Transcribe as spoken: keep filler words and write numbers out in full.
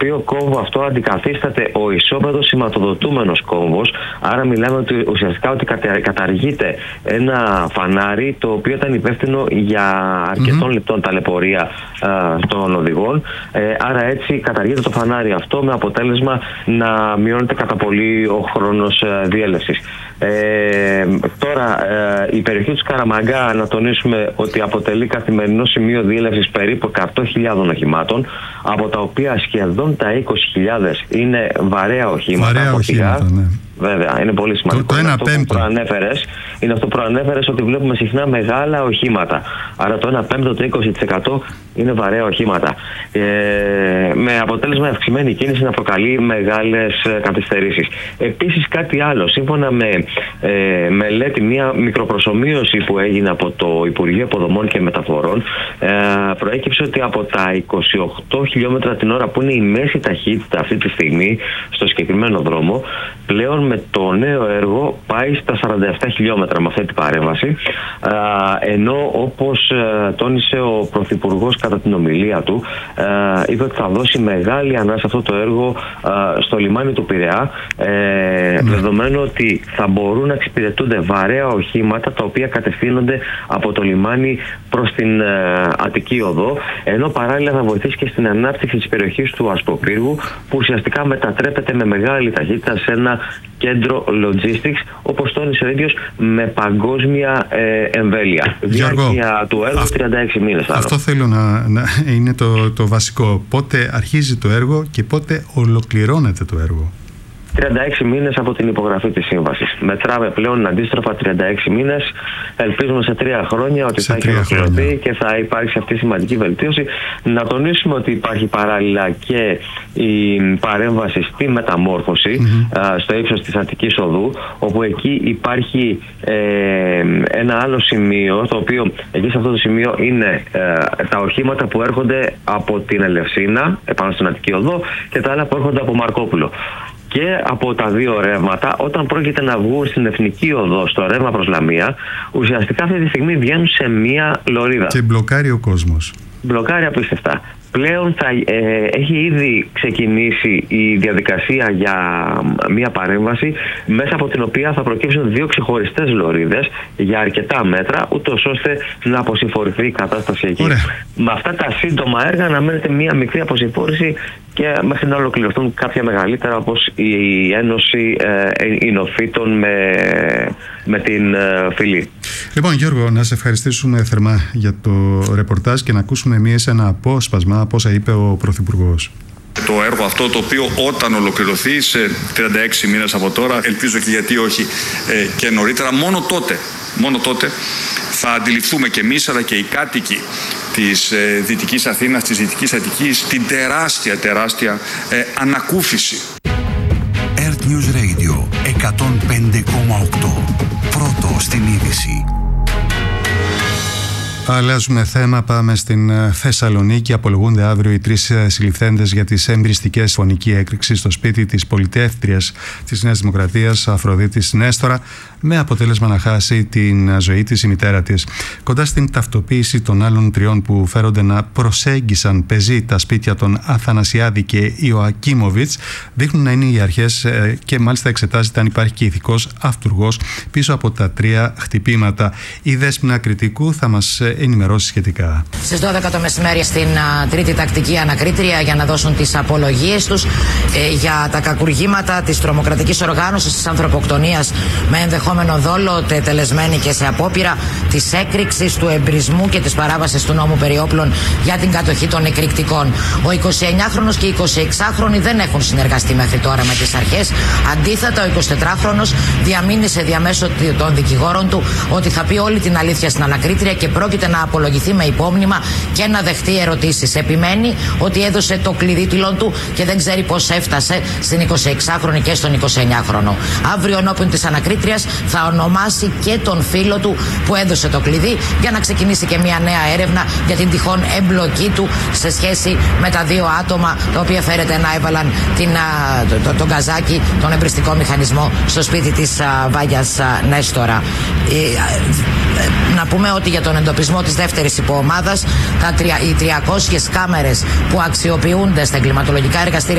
οποίο κόμβο αυτό αντικαθίσταται ο ισόπεδος σηματοδοτούμενος κόμβος. Άρα μιλάμε ότι ουσιαστικά ότι καταργείται ένα φανάρι το οποίο ήταν υπεύθυνο για αρκετών mm-hmm. λεπτών ταλαιπωρία ε, των οδηγών. Ε, άρα έτσι καταργείται το φανάρι αυτό με αποτέλεσμα να μειώνεται κατά πολύ ο χρόνος ε, διέλευσης. Ε, τώρα ε, η περιοχή του Σκαραμαγκά, να τονίσουμε ότι αποτελεί καθημερινό σημείο διέλευσης περίπου εκατό χιλιάδων οχημάτων, από τα οποία σχεδόν τα είκοσι χιλιάδες είναι βαρέα οχήματα. Βαρέα οχήματα, ναι. Βέβαια, είναι πολύ σημαντικό. Το, το ένα αυτό πέμπτο. Που προανέφερες, είναι αυτό που προανέφερες ότι βλέπουμε συχνά μεγάλα οχήματα. Άρα το ένα πέμπτο, το είκοσι τοις εκατό είναι βαρέα οχήματα. Ε, με αποτέλεσμα αυξημένη κίνηση να προκαλεί μεγάλες καθυστερήσεις. Επίσης κάτι άλλο, σύμφωνα με ε, μελέτη, μια μικροπροσομείωση που έγινε από το Υπουργείο Υποδομών και Μεταφορών, ε, προέκυψε ότι από τα είκοσι οκτώ χιλιόμετρα την ώρα που είναι η μέση ταχύτητα αυτή τη στιγμή στο συγκεκριμένο δρόμο, πλέον με το νέο έργο πάει στα σαράντα επτά χιλιόμετρα με αυτή την παρέμβαση, ενώ όπως τόνισε ο Πρωθυπουργός κατά την ομιλία του, είπε ότι θα δώσει μεγάλη ανάσα αυτό το έργο στο λιμάνι του Πειραιά, mm. δεδομένου ότι θα μπορούν να εξυπηρετούνται βαρέα οχήματα τα οποία κατευθύνονται από το λιμάνι προς την Αττική Οδό, ενώ παράλληλα θα βοηθήσει και στην ανάπτυξη της περιοχής του Ασπροπύργου, που ουσιαστικά μετατρέπεται με μεγάλη ταχύτητα σε ένα κέντρο logistics, όπως τόνισε ο ίδιος, με παγκόσμια ε, εμβέλεια. Διάρκεια του έργου αυ... τριάντα έξι μήνες. Άλλο. Αυτό θέλω να, να είναι το, το βασικό. Πότε αρχίζει το έργο και πότε ολοκληρώνεται το έργο? τριάντα έξι μήνες από την υπογραφή της σύμβασης. Μετράμε πλέον αντίστροφα τριάντα έξι μήνες. Ελπίζουμε σε τρία χρόνια ότι σε θα έχει ολοκληρωθεί και θα υπάρξει αυτή η σημαντική βελτίωση. Να τονίσουμε ότι υπάρχει παράλληλα και η παρέμβαση στη μεταμόρφωση mm-hmm. α, στο ύψος της Αττικής Οδού, όπου εκεί υπάρχει ε, ένα άλλο σημείο, το οποίο εκεί σε αυτό το σημείο είναι ε, τα οχήματα που έρχονται από την Ελευσίνα επάνω στην Αττική Οδό και τα άλλα που έρχονται από Μαρκόπουλο. Και από τα δύο ρεύματα, όταν πρόκειται να βγουν στην Εθνική Οδό στο ρεύμα προς Λαμία, ουσιαστικά αυτή τη στιγμή βγαίνουν σε μία λωρίδα. Και μπλοκάρει ο κόσμος. Μπλοκάρει απίστευτα. Πλέον θα, ε, έχει ήδη ξεκινήσει η διαδικασία για μια παρέμβαση, μέσα από την οποία θα προκύψουν δύο ξεχωριστές λωρίδες για αρκετά μέτρα, ούτως ώστε να αποσυμφορηθεί η κατάσταση εκεί. Ωραία. Με αυτά τα σύντομα έργα αναμένεται μια μικρή αποσυμφόρηση και μέχρι να ολοκληρωθούν κάποια μεγαλύτερα, όπως η Ένωση ε, Ινοφύτων με, με την ε, Φυλή. Λοιπόν, Γιώργο, να σε ευχαριστήσουμε θερμά για το ρεπορτάζ και να ακούσουμε εμείς ένα απόσπασμα από όσα είπε ο Πρωθυπουργός. Το έργο αυτό, το οποίο όταν ολοκληρωθεί σε τριάντα έξι μήνες από τώρα, ελπίζω και γιατί όχι ε, και νωρίτερα, μόνο τότε, μόνο τότε θα αντιληφθούμε και εμείς αλλά και οι κάτοικοι της ε, Δυτικής Αθήνας, της Δυτικής Αττικής, την τεράστια, τεράστια ε, ανακούφιση. Earth News Radio εκατόν πέντε κόμμα οκτώ. Πρώτο στην είδηση. Αλλάζουμε θέμα, πάμε στην Θεσσαλονίκη. Απολογούνται αύριο οι τρεις συλληφθέντες για τις εμπειριστικές φωνική έκρηξη στο σπίτι της πολιτεύτριας της Νέας Δημοκρατίας, Αφροδίτης Νέστορα, με αποτέλεσμα να χάσει την ζωή της η μητέρα της. Κοντά στην ταυτοποίηση των άλλων τριών που φέρονται να προσέγγισαν πεζοί τα σπίτια των Αθανασιάδη και Ιωακίμοβιτς, δείχνουν να είναι οι αρχές και μάλιστα εξετάζεται αν υπάρχει και ηθικός αυτουργός πίσω από τα τρία χτυπήματα. Η Δέσποινα Κρητικού θα μας ενημερώσει σχετικά. Στις δώδεκα το μεσημέρι στην α, τρίτη τακτική ανακρίτρια για να δώσουν τις απολογίες τους ε, για τα κακουργήματα της τρομοκρατικής οργάνωσης της ανθρωποκτονίας με ενδεχόμενο δόλο, τελεσμένη και σε απόπειρα, της έκρηξης, του εμπρισμού και της παράβασης του νόμου περί όπλων για την κατοχή των εκρηκτικών. Ο εικοσιεννιάχρονος και οι εικοσιεξάχρονοι δεν έχουν συνεργαστεί μέχρι τώρα με τις αρχές. Αντίθετα, ο εικοσιτετράχρονος διαμήνυσε διαμέσου των δικηγόρων του ότι θα πει όλη την αλήθεια στην ανακρίτρια και πρόκειται να απολογηθεί με υπόμνημα και να δεχτεί ερωτήσεις. Επιμένει ότι έδωσε το κλειδί τηλών του και δεν ξέρει πώς έφτασε στην εικοσιεξάχρονη και στον εικοσιεννιάχρονο. Αύριο ενώπιον της ανακρίτριας θα ονομάσει και τον φίλο του που έδωσε το κλειδί για να ξεκινήσει και μια νέα έρευνα για την τυχόν εμπλοκή του σε σχέση με τα δύο άτομα τα οποία φέρεται να έβαλαν την, το, το, τον καζάκι, τον εμπριστικό μηχανισμό στο σπίτι της α, Βάγιας α, Νέστορα. Ε, ε, να πούμε ότι για τον εντοπισμό της δεύτερης υποομάδας, τα, οι τριακόσιες κάμερες που αξιοποιούνται στα εγκληματολογικά εργαστήρια